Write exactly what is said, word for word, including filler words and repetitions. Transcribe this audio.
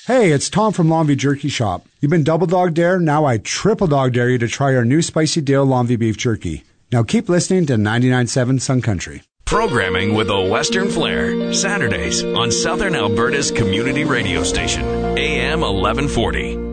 Hey, it's Tom from Longview Jerky Shop. You've been double dog dare, now I triple dog dare you to try our new Spicy Dale Longview Beef Jerky. Now keep listening to ninety-nine point seven Sun Country. Programming with a Western flair. Saturdays on Southern Alberta's community radio station, A M eleven forty.